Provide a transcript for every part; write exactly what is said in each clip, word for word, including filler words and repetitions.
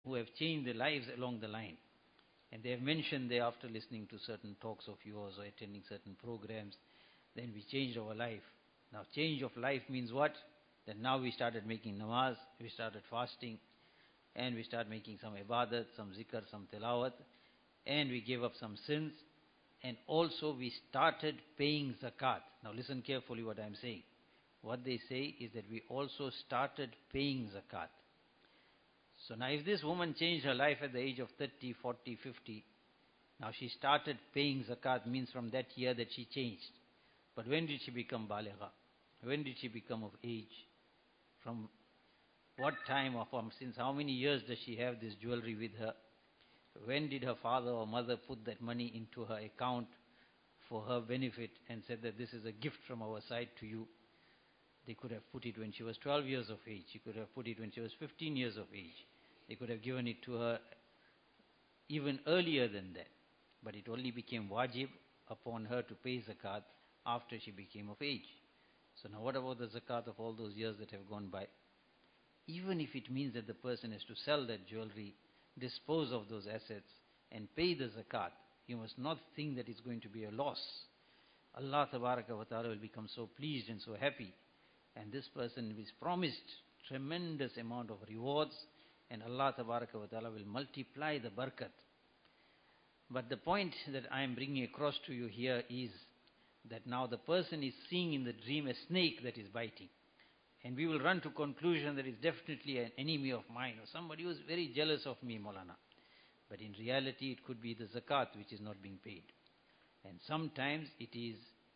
who have changed their lives along the line. And they have mentioned there, after listening to certain talks of yours or attending certain programs, then we changed our life. Now change of life means what? That now we started making namaz, we started fasting, and we started making some ibadat, some zikr, some tilawat, and we gave up some sins, and also we started paying zakat. Now listen carefully what I am saying. What they say is that we also started paying zakat. So now if this woman changed her life at the age of thirty, forty, fifty, now she started paying zakat, means from that year that she changed. But when did she become baligha? When did she become of age? From what time or from since how many years does she have this jewelry with her? When did her father or mother put that money into her account for her benefit and said that this is a gift from our side to you? They could have put it when she was twelve years of age. She could have put it when she was fifteen years of age. They could have given it to her even earlier than that. But it only became wajib upon her to pay zakat after she became of age. So now what about the zakat of all those years that have gone by? Even if it means that the person has to sell that jewelry, dispose of those assets and pay the zakat, you must not think that it's going to be a loss. Allah Tabaraka wa Ta'ala will become so pleased and so happy, and this person is promised tremendous amount of rewards, and Allah Tabaraka wa Ta'ala will multiply the barakat. But the point that I am bringing across to you here is that now the person is seeing in the dream a snake that is biting. And we will run to conclusion that it's definitely an enemy of mine or somebody who is very jealous of me, Maulana. But in reality it could be the zakat which is not being paid. And sometimes it is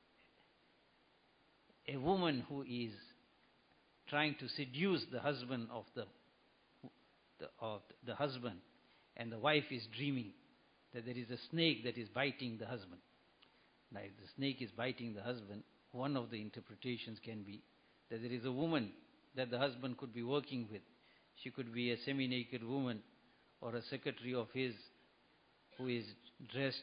a woman who is trying to seduce the husband of the, the, of the husband, and the wife is dreaming that there is a snake that is biting the husband. Now if the snake is biting the husband, one of the interpretations can be that there is a woman that the husband could be working with. She could be a semi-naked woman or a secretary of his who is dressed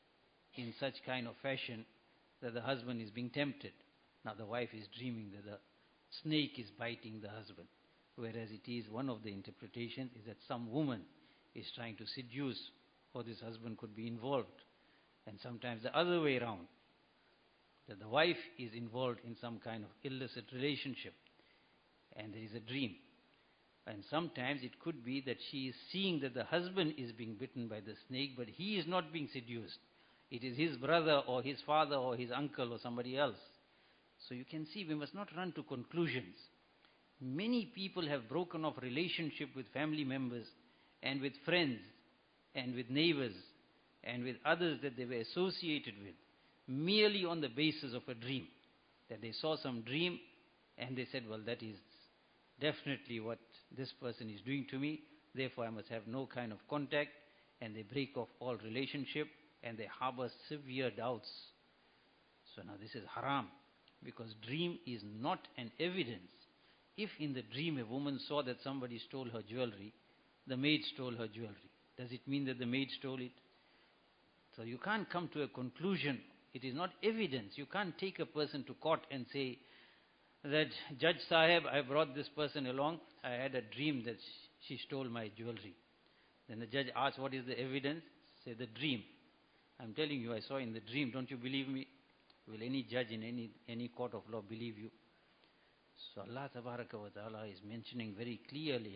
in such kind of fashion that the husband is being tempted. Now the wife is dreaming that the snake is biting the husband. Whereas it is one of the interpretations is that some woman is trying to seduce, or this husband could be involved. And sometimes the other way around, that the wife is involved in some kind of illicit relationship and there is a dream. And sometimes it could be that she is seeing that the husband is being bitten by the snake, but he is not being seduced. It is his brother or his father or his uncle or somebody else. So you can see we must not run to conclusions. Many people have broken off relationship with family members and with friends and with neighbors and with others that they were associated with, merely on the basis of a dream. That they saw some dream and they said, well, that is definitely what this person is doing to me, therefore I must have no kind of contact, and they break off all relationship and they harbor severe doubts. So now this is haram, because dream is not an evidence. If in the dream a woman saw that somebody stole her jewelry, the maid stole her jewelry, does it mean that the maid stole it? So you can't come to a conclusion. It is not evidence. You can't take a person to court and say that, Judge Sahib, I brought this person along. I had a dream that she stole my jewelry. Then the judge asks, what is the evidence? Say, the dream. I'm telling you, I saw in the dream. Don't you believe me? Will any judge in any, any court of law believe you? So Allah Tabaraka wa Ta'ala is mentioning very clearly,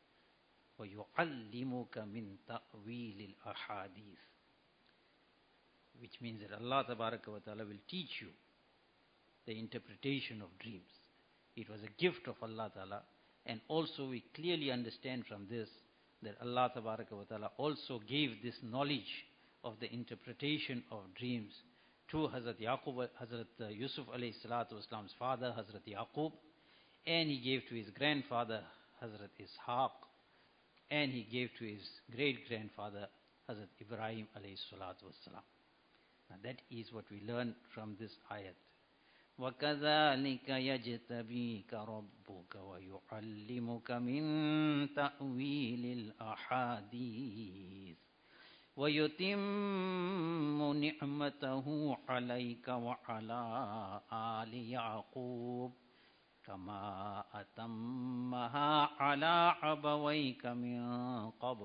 وَيُعَلِّمُكَ مِن تَأْوِيلِ الْأَحَادِيثِ, which means that Allah Tabaraka wa Ta'ala will teach you the interpretation of dreams. It was a gift of Allah Ta'ala, and also we clearly understand from this that Allah Tabaraka wa Ta'ala also gave this knowledge of the interpretation of dreams to Hazrat Yaqub, Hazrat Yusuf alayhi salatu wasalam's father, Hazrat Yaqub, and he gave to his grandfather, Hazrat Ishaq, and he gave to his great-grandfather, Hazrat Ibrahim alayhi salatu wasalam. Now that is what we learn from this ayat. وَكَذَلِكَ يَجْتَبِيكَ رَبُّكَ وَيُعَلِّمُكَ مِن تَأْوِيلِ الْأَحَادِيثِ وَيُتِمُّ نِعْمَتَهُ عَلَيْكَ وَعَلَىٰ آلِ يَعْقُوبَ كَمَا أَتَمَّهَا عَلَىٰ أَبَوَيْكَ مِن قَبْلُ